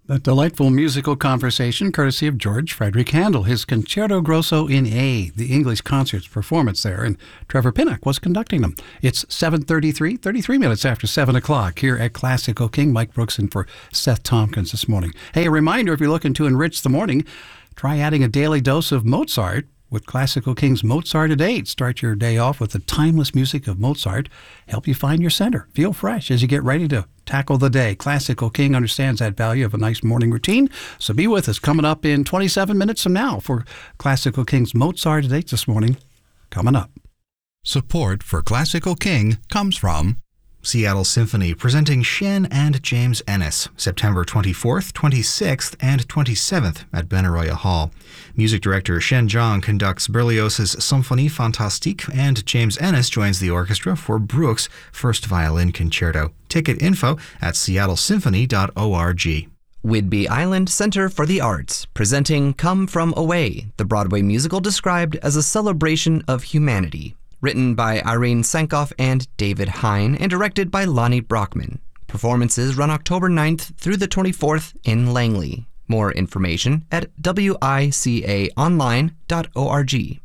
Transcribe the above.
A delightful musical conversation courtesy of George Frederick Handel, his Concerto Grosso in A, the English Concerts performance there, and Trevor Pinnock was conducting them. It's 33 minutes after 7 o'clock here at Classical King. Mike Brooks in for Seth Tompkins this morning. Hey, a reminder, if you're looking to enrich the morning, try adding a daily dose of Mozart with Classical King's Mozart at 8. Start your day off with the timeless music of Mozart. Help you find your center. Feel fresh as you get ready to tackle the day. Classical King understands that value of a nice morning routine. So be with us coming up in 27 minutes from now for Classical King's Mozart at 8 this morning. Coming up. Support for Classical King comes from Seattle Symphony, presenting Shen and James Ennis, September 24th, 26th, and 27th at Benaroya Hall. Music director Shen Zhang conducts Berlioz's Symphonie Fantastique, and James Ennis joins the orchestra for Bruch's First Violin Concerto. Ticket info at seattlesymphony.org. Whidbey Island Center for the Arts, presenting Come From Away, the Broadway musical described as a celebration of humanity. Written by Irene Sankoff and David Hine, and directed by Lonnie Brockman. Performances run October 9th through the 24th in Langley. More information at wicaonline.org.